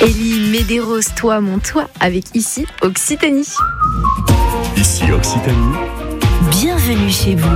Elie Medeiros, toi mon toit, avec ici Occitanie. Ici Occitanie. Bienvenue chez vous.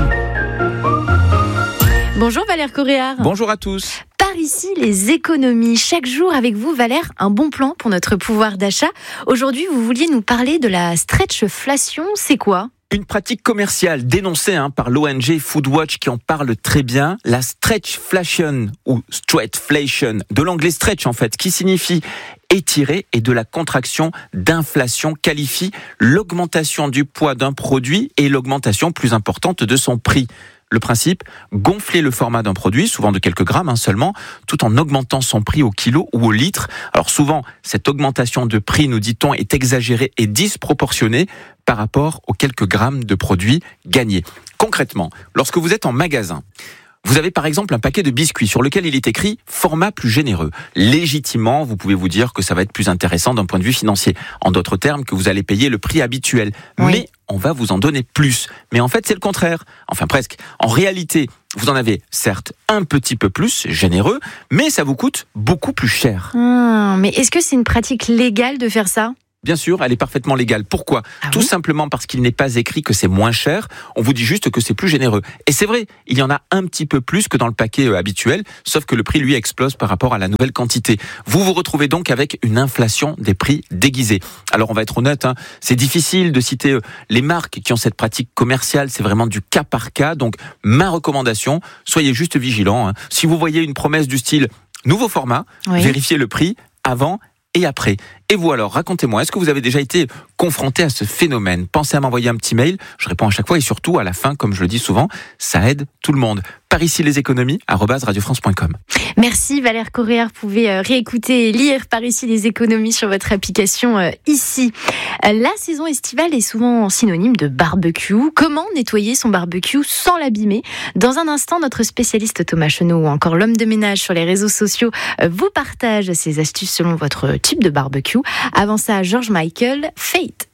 Bonjour Valère Coréard. Bonjour à tous. Par ici, les économies. Chaque jour avec vous, Valère, un bon plan pour notre pouvoir d'achat. Aujourd'hui, vous vouliez nous parler de la stretchflation. C'est quoi ? Une pratique commerciale dénoncée par l'ONG Foodwatch qui en parle très bien, la stretchflation ou stretchflation, de l'anglais stretch en fait, qui signifie étirer, et de la contraction d'inflation qualifie l'augmentation du poids d'un produit et l'augmentation plus importante de son prix. Le principe, gonfler le format d'un produit, souvent de quelques grammes seulement, tout en augmentant son prix au kilo ou au litre. Alors souvent, cette augmentation de prix, nous dit-on, est exagérée et disproportionnée par rapport aux quelques grammes de produits gagnés. Concrètement, lorsque vous êtes en magasin, vous avez par exemple un paquet de biscuits sur lequel il est écrit « format plus généreux ». Légitimement, vous pouvez vous dire que ça va être plus intéressant d'un point de vue financier. En d'autres termes, que vous allez payer le prix habituel. Oui. Mais on va vous en donner plus. Mais en fait, c'est le contraire. Enfin, presque. En réalité, vous en avez certes un petit peu plus généreux, mais ça vous coûte beaucoup plus cher. Mais est-ce que c'est une pratique légale de faire ça ? Bien sûr, elle est parfaitement légale. Pourquoi ? Tout simplement parce qu'il n'est pas écrit que c'est moins cher. On vous dit juste que c'est plus généreux. Et c'est vrai, il y en a un petit peu plus que dans le paquet habituel, sauf que le prix, lui, explose par rapport à la nouvelle quantité. Vous vous retrouvez donc avec une inflation des prix déguisée. Alors, on va être honnête, c'est difficile de citer les marques qui ont cette pratique commerciale. C'est vraiment du cas par cas. Donc, ma recommandation, soyez juste vigilants. Si vous voyez une promesse du style nouveau format, vérifiez le prix avant et après. Et vous alors, racontez-moi, est-ce que vous avez déjà été confronté à ce phénomène ? Pensez à m'envoyer un petit mail, je réponds à chaque fois et surtout, à la fin, comme je le dis souvent, ça aide tout le monde. Par ici les économies, @radiofrance.com. Merci Valère Coréard, vous pouvez réécouter et lire Par ici les économies sur votre application ici. La saison estivale est souvent synonyme de barbecue. Comment nettoyer son barbecue sans l'abîmer ? Dans un instant, notre spécialiste Thomas Chenot ou encore l'homme de ménage sur les réseaux sociaux vous partage ses astuces selon votre type de barbecue. Avant ça, George Michael, Fate.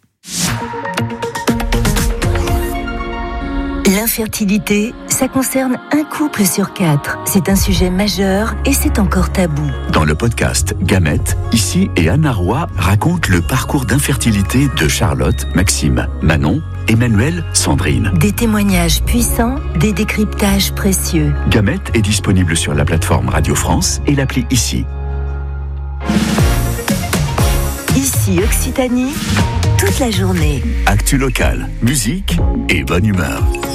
L'infertilité, ça concerne un couple sur 4. C'est un sujet majeur et c'est encore tabou. Dans le podcast Gamètes, ici et Anna Roy raconte le parcours d'infertilité de Charlotte, Maxime, Manon, Emmanuel, Sandrine. Des témoignages puissants, des décryptages précieux. Gamètes est disponible sur la plateforme Radio France et l'appli Ici. Ici Occitanie, toute la journée. Actu locale, musique et bonne humeur.